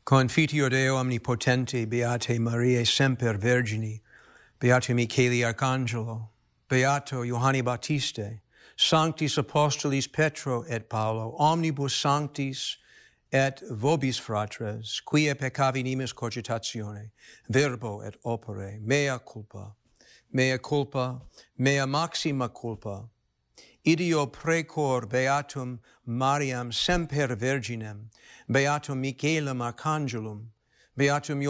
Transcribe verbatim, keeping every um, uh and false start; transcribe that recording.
Confiteor Deo omnipotente, Beate Mariae semper Virgini, Beato Michele Arcangelo, Beato Ioanni Baptiste, Sanctis Apostolis Petro et Paulo, omnibus sanctis et vobis fratres, quia peccavi nimis cogitatione, verbo et opere, mea culpa, mea culpa, mea maxima culpa, ideo precor Beatum Mariam semper Virginem, Beatum Michaelem Arcangelum, Beatum